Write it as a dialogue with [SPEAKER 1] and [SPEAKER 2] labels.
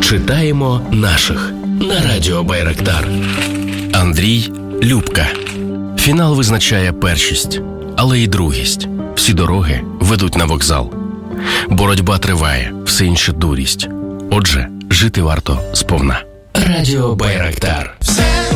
[SPEAKER 1] Читаємо наших на радіо Байрактар. Андрій Любка. Фінал визначає першість, але й другість. Всі дороги ведуть на вокзал. Боротьба триває, все інше дурість. Отже, жити варто сповна. Радіо Байрактар.